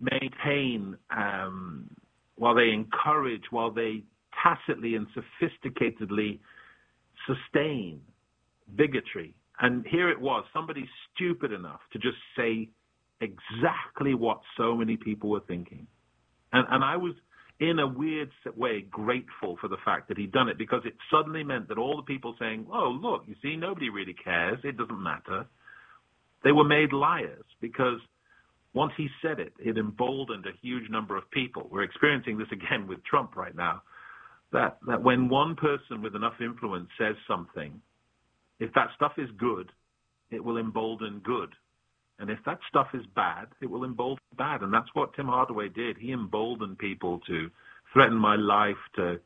maintain, while they encourage, while they tacitly and sophisticatedly sustain bigotry. And here it was, somebody stupid enough to just say exactly what so many people were thinking. And I was, in a weird way, grateful for the fact that he'd done it, because it suddenly meant that all the people saying, oh, look, you see, nobody really cares, it doesn't matter, they were made liars, because once he said it, it emboldened a huge number of people. We're experiencing this again with Trump right now, that when one person with enough influence says something, if that stuff is good, it will embolden good. And if that stuff is bad, it will embolden bad. And that's what Tim Hardaway did. He emboldened people to threaten my life, to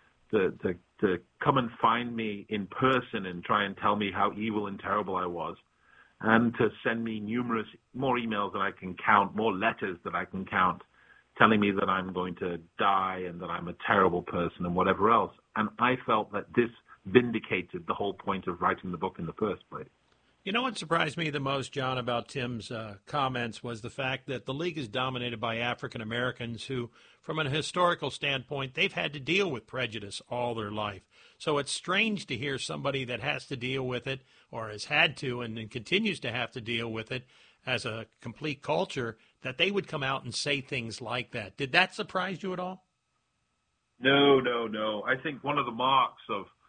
come and find me in person and try and tell me how evil and terrible I was, and to send me more emails than I can count, more letters that I can count, telling me that I'm going to die and that I'm a terrible person and whatever else. And I felt that this vindicated the whole point of writing the book in the first place. You know what surprised me the most, John, about Tim's comments was the fact that the league is dominated by African Americans who, from an historical standpoint, they've had to deal with prejudice all their life. So it's strange to hear somebody that has to deal with it, or has had to and then continues to have to deal with it as a complete culture, that they would come out and say things like that. Did that surprise you at all? No. I think one of the marks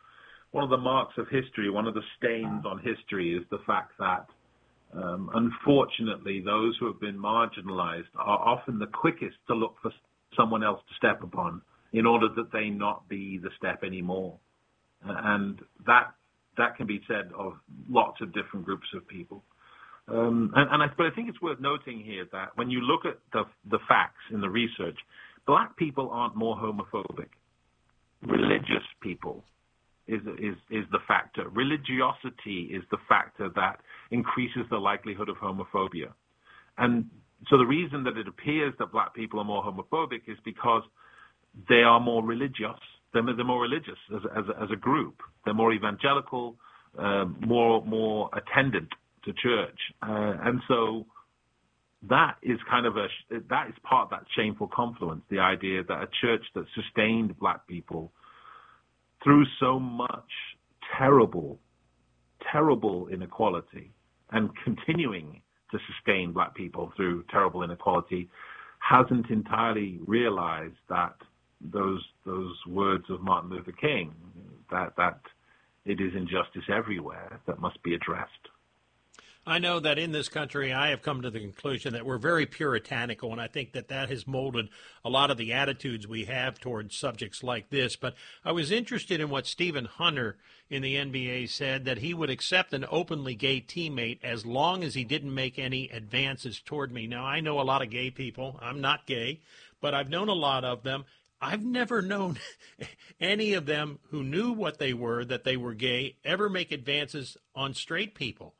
of history, one of the stains on history, is the fact that, unfortunately, those who have been marginalized are often the quickest to look for someone else to step upon in order that they not be the step anymore. And that can be said of lots of different groups of people. But I think it's worth noting here that when you look at the facts in the research, black people aren't more homophobic. Religious people is the factor. Religiosity is the factor that increases the likelihood of homophobia. And so the reason that it appears that black people are more homophobic is because they are more religious. They're more religious as a group. They're more evangelical, more attendant to church. And so that is that is part of that shameful confluence, the idea that a church that sustained black people through so much terrible inequality and continuing to sustain black people through terrible inequality hasn't entirely realized that those words of Martin Luther King, that it is injustice everywhere that must be addressed. I know that in this country I have come to the conclusion that we're very puritanical, and I think that has molded a lot of the attitudes we have towards subjects like this. But I was interested in what Stephen Hunter in the NBA said, that he would accept an openly gay teammate as long as he didn't make any advances toward me. Now, I know a lot of gay people. I'm not gay, but I've known a lot of them. I've never known any of them who knew what they were, that they were gay, ever make advances on straight people.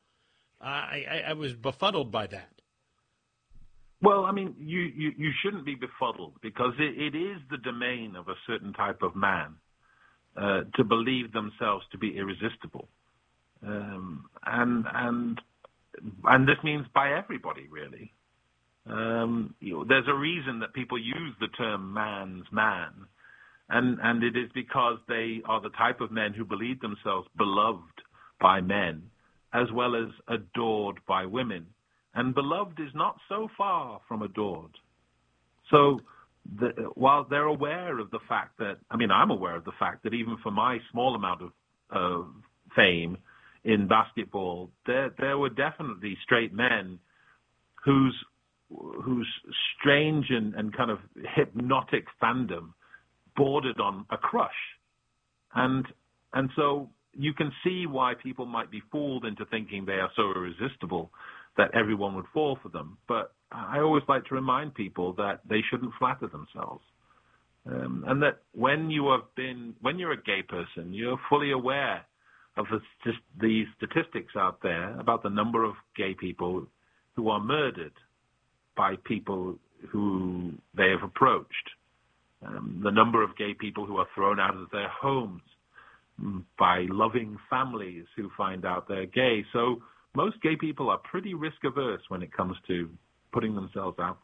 I was befuddled by that. Well, I mean, you shouldn't be befuddled, because it is the domain of a certain type of man to believe themselves to be irresistible, and this means by everybody, really. There's a reason that people use the term man's man, and it is because they are the type of men who believe themselves beloved by men, as well as adored by women. And beloved is not so far from adored. So while they're aware of the fact that, I'm aware of the fact that even for my small amount of fame in basketball, there were definitely straight men whose strange and kind of hypnotic fandom bordered on a crush. And so you can see why people might be fooled into thinking they are so irresistible that everyone would fall for them. But I always like to remind people that they shouldn't flatter themselves. And that when you're a gay person, you're fully aware of the statistics out there about the number of gay people who are murdered by people who they have approached, the number of gay people who are thrown out of their homes by loving families who find out they're gay. So most gay people are pretty risk averse when it comes to putting themselves out